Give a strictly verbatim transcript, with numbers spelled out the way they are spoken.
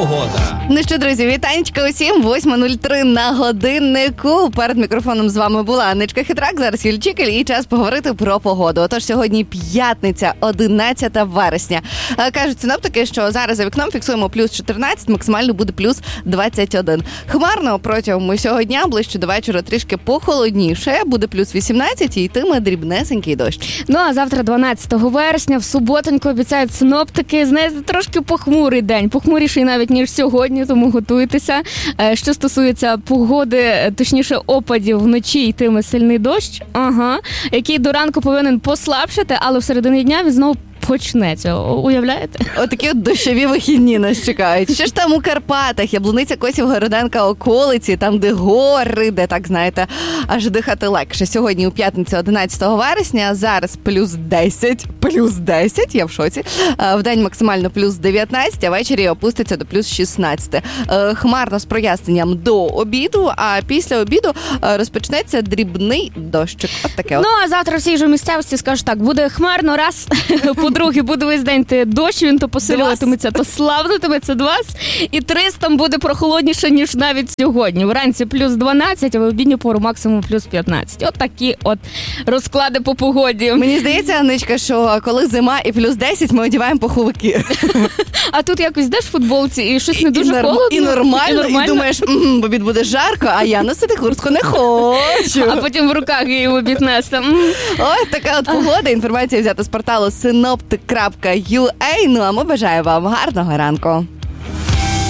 Погода. Ну що, друзі, вітанечка усім. восьма нуль три на годиннику. Перед мікрофоном з вами була Анничка Хитрак, зараз Юль Чікель, і час поговорити про погоду. Отож, сьогодні п'ятниця, одинадцяте вересня. Кажуть синоптики, що зараз за вікном фіксуємо плюс чотирнадцять, максимально буде плюс двадцять один. Хмарно протягом усього дня, ближче до вечора трішки похолодніше, буде плюс вісімнадцять і йтиме дрібнесенький дощ. Ну, а завтра, дванадцятого вересня, в суботоньку обіцяють синоптики, знаєте, трошки похмурий день, похмуріший навіть, ніж сьогодні, тому готуйтеся. Що стосується погоди, точніше опадів, вночі йтиме сильний дощ, ага, який до ранку повинен послабшати, але в середині дня він знову почнеться. Уявляєте? Отакі от дощові вихідні нас чекають. Що ж там у Карпатах? Яблуниця, Косів, Городенка, околиці, там, де гори, де, так, знаєте, аж дихати легше. Сьогодні у п'ятницю, одинадцятого вересня, зараз плюс десять, плюс десять, я в шоці. Вдень максимально плюс дев'ятнадцять, а ввечері опуститься до плюс шістнадцять. Хмарно з проясненням до обіду, а після обіду розпочнеться дрібний дощик. От таке от. Ну, а завтра всій же місцевості, скажу так, буде хмарно, раз, по-друге, буде весь день дощ, він то посилюватиметься, то слабнутиметься двадцять, і трис там буде прохолодніше, ніж навіть сьогодні. Вранці плюс дванадцять, а в обідню пору максимум плюс п'ятнадцять. От такі от розклади по погоді. Мені здається, Анничка, що коли зима і плюс десять, ми одягаємо пуховики. А тут якось йдеш в футболці і щось не дуже і норм... холодно. І нормально, і, нормально. і думаєш, в обід буде жарко, а я носити куртку не хочу. А потім в руках її в обід нести. Ось така от погода. Інформація взята з порталу синоптик крапка ю а. Ну а ми бажаємо вам гарного ранку.